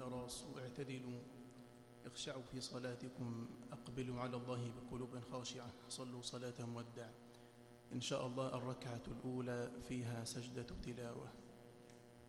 تراصوا اعتدلوا اخشعوا في صلاتكم أقبلوا على الله بقلوب خاشعة صلوا صلاة مودع. إن شاء الله الركعة الأولى فيها سجدة تلاوة.